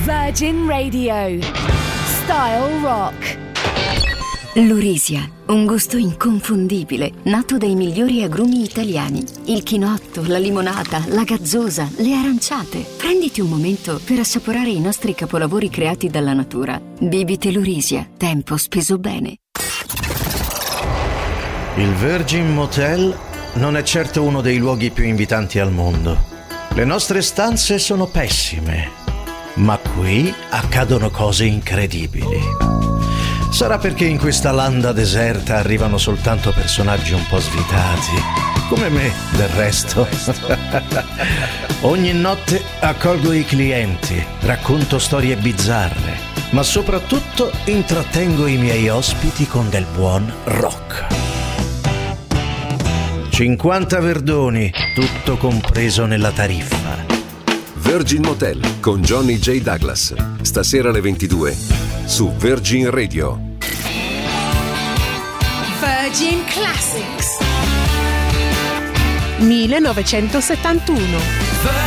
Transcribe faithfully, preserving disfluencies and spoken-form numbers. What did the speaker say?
Virgin Radio. Style Rock. Lurisia, un gusto inconfondibile, nato dai migliori agrumi italiani. Il chinotto, la limonata, la gazzosa, le aranciate. Prenditi un momento per assaporare i nostri capolavori creati dalla natura. Bibite Lurisia, tempo speso bene. Il Virgin Motel non è certo uno dei luoghi più invitanti al mondo. Le nostre stanze sono pessime, ma qui accadono cose incredibili. Sarà perché in questa landa deserta arrivano soltanto personaggi un po' svitati, come me del resto. Ogni notte accolgo i clienti, racconto storie bizzarre, ma soprattutto intrattengo i miei ospiti con del buon rock. cinquanta verdoni, tutto compreso nella tariffa. Virgin Motel con Johnny J. Douglas, stasera alle ventidue su Virgin Radio. Virgin Classics. millenovecentosettantuno.